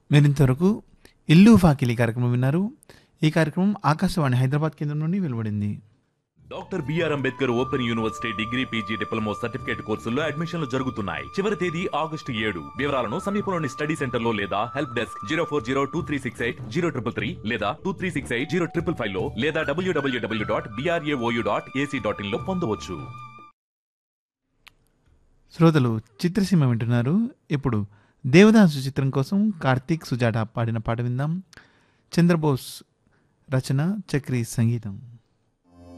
మీరింతవరకు ఇల్లు వాకిలి కార్యక్రమం విన్నారు. ఈ కార్యక్రమం ఆకాశవాణి హైదరాబాద్ కేంద్రం నుండి వెలువడింది. Doctor BR Ambedkar open university degree PG diploma certificate కోర్సుల్లో అడ్మిషన్లు జరుగుతున్నాయి. చివరి తేదీ ఆగస్టు 7. వివరాలను సమీపంలోని స్టడీ సెంటర్ లో లేదా హెల్ప్ డెస్క్ 04023680333 లేదా 23680555 లో లేదా www.brao.ac.in లో పొందవచ్చు. శ్రోతలు చిత్రసీమ వింటున్నారు. ఇప్పుడు దేవదాసు చిత్రం కోసం కార్తీక్ సుజాత పాడిన పాట విందాం. చంద్రబోస్ రచన, చక్రి సంగీతం.